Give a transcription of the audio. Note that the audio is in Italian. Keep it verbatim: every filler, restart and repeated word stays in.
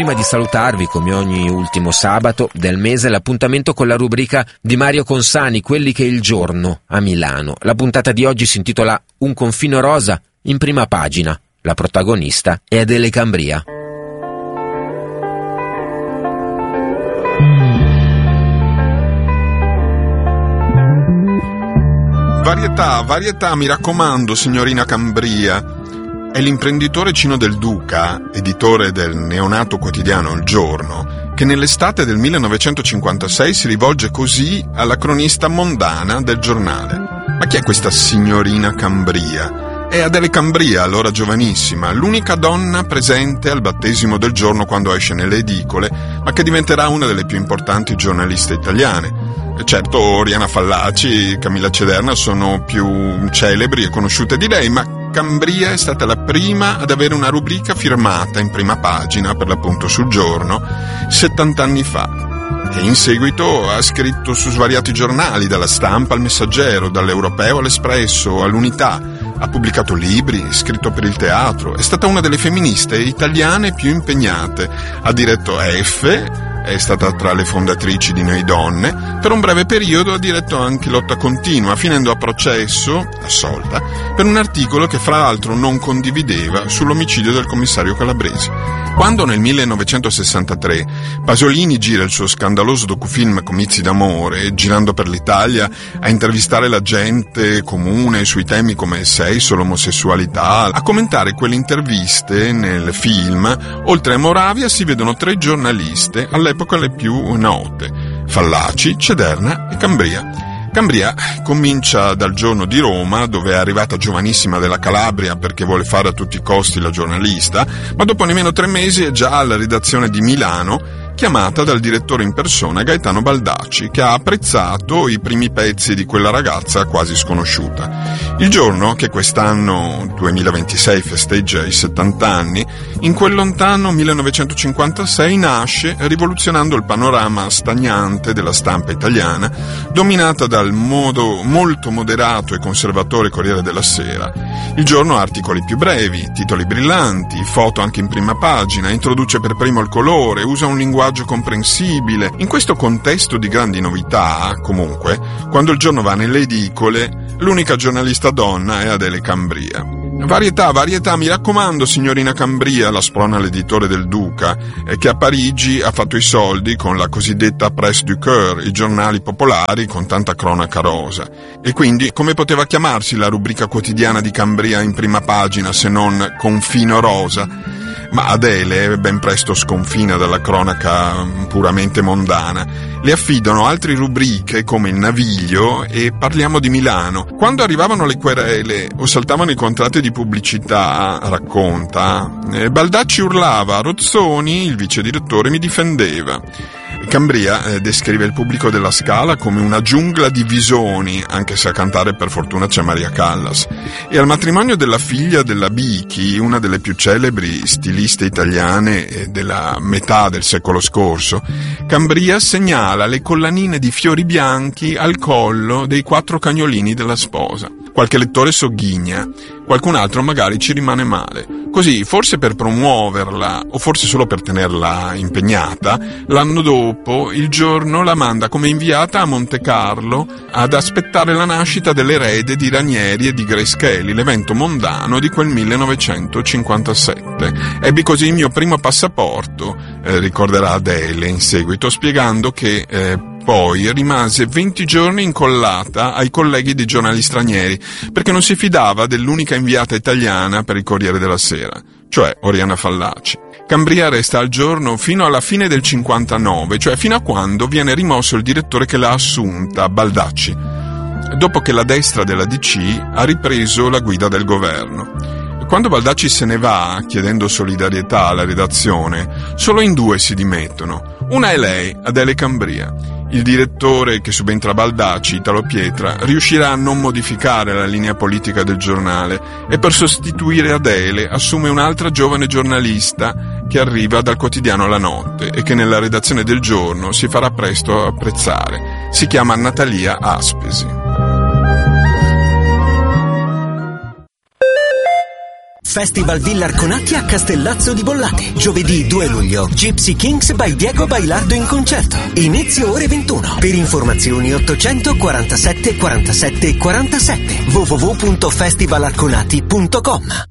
prima di salutarvi, come ogni ultimo sabato del mese, l'appuntamento con la rubrica di Mario Consani, Quelli che il giorno a Milano. La puntata di oggi si intitola Un confino rosa in prima pagina. La protagonista è Adele Cambria. Varietà, varietà, mi raccomando, signorina Cambria. È l'imprenditore Cino Del Duca, editore del neonato quotidiano Il Giorno, che nell'estate del millenovecentocinquantasei si rivolge così alla cronista mondana del giornale. Ma chi è questa signorina Cambria? È Adele Cambria, allora giovanissima, l'unica donna presente al battesimo del Giorno quando esce nelle edicole, ma che diventerà una delle più importanti giornaliste italiane. Certo, Oriana Fallaci e Camilla Cederna sono più celebri e conosciute di lei, ma Cambria è stata la prima ad avere una rubrica firmata in prima pagina, per l'appunto sul Giorno, settanta anni fa. E in seguito ha scritto su svariati giornali, dalla Stampa al Messaggero, dall'Europeo all'Espresso, all'Unità. Ha pubblicato libri, scritto per il teatro, è stata una delle femministe italiane più impegnate. Ha diretto F, è stata tra le fondatrici di Noi Donne. Per un breve periodo ha diretto anche Lotta Continua, finendo a processo, assolta, per un articolo che fra l'altro non condivideva sull'omicidio del commissario Calabresi. Quando nel millenovecentosessantatré Pasolini gira il suo scandaloso docufilm Comizi d'amore, girando per l'Italia a intervistare la gente comune sui temi come sesso, l'omosessualità, a commentare quelle interviste nel film, oltre a Moravia si vedono tre giornaliste, all'epoca le più note: Fallaci, Cederna e Cambria. Cambria comincia dal Giorno di Roma, dove è arrivata giovanissima della Calabria perché vuole fare a tutti i costi la giornalista, ma dopo nemmeno tre mesi è già alla redazione di Milano, chiamata dal direttore in persona Gaetano Baldacci, che ha apprezzato i primi pezzi di quella ragazza quasi sconosciuta. Il Giorno, che quest'anno duemilaventisei festeggia i settanta anni, in quel lontano millenovecentocinquantasei nasce rivoluzionando il panorama stagnante della stampa italiana, dominata dal modo molto moderato e conservatore Corriere della Sera. Il Giorno ha articoli più brevi, titoli brillanti, foto anche in prima pagina, introduce per primo il colore, usa un linguaggio comprensibile. In questo contesto di grandi novità, comunque, quando il Giorno va nelle edicole, l'unica giornalista donna è Adele Cambria. Varietà, varietà, mi raccomando, signorina Cambria, la sprona l'editore del Duca, e che a Parigi ha fatto i soldi con la cosiddetta Presse du Coeur, i giornali popolari con tanta cronaca rosa. E quindi, come poteva chiamarsi la rubrica quotidiana di Cambria in prima pagina se non Confino Rosa? Ma Adele ben presto sconfina dalla cronaca puramente mondana. Le affidano altre rubriche come Il Naviglio e Parliamo di Milano. Quando arrivavano le querele o saltavano i contratti di pubblicità, racconta, eh, Baldacci urlava, Rozzoni, il vice direttore, mi difendeva. Cambria eh, descrive il pubblico della Scala come una giungla di visoni, anche se a cantare per fortuna c'è Maria Callas. E al matrimonio della figlia della Bichi, una delle più celebri stiliste italiane eh, della metà del secolo scorso, Cambria segnala le collanine di fiori bianchi al collo dei quattro cagnolini della sposa. Qualche lettore sogghigna, qualcun altro magari ci rimane male. Così, forse per promuoverla, o forse solo per tenerla impegnata, l'anno dopo il Giorno la manda come inviata a Monte Carlo ad aspettare la nascita dell'erede di Ranieri e di Grace Kelly, l'evento mondano di quel millenovecentocinquantasette. Ebbi così il mio primo passaporto, eh, ricorderà Adele in seguito, spiegando che eh, poi rimase venti giorni incollata ai colleghi di giornali stranieri, perché non si fidava dell'unica inviata italiana per il Corriere della Sera, cioè Oriana Fallaci. Cambria resta al Giorno fino alla fine del cinquantanove, cioè fino a quando viene rimosso il direttore che l'ha assunta, Baldacci, dopo che la destra della D C ha ripreso la guida del governo. Quando Baldacci se ne va, chiedendo solidarietà alla redazione, solo in due si dimettono. Una è lei, Adele Cambria. Il direttore che subentra a Baldacci, Italo Pietra, riuscirà a non modificare la linea politica del giornale e per sostituire Adele assume un'altra giovane giornalista che arriva dal quotidiano La Notte e che nella redazione del Giorno si farà presto apprezzare. Si chiama Natalia Aspesi. Festival Villa Arconati a Castellazzo di Bollate. Giovedì due luglio. Gypsy Kings by Diego Bailardo in concerto. Inizio ore ventuno. Per informazioni ottocento quarantasette quarantasette quarantasette. w w w punto festivalarconati punto com.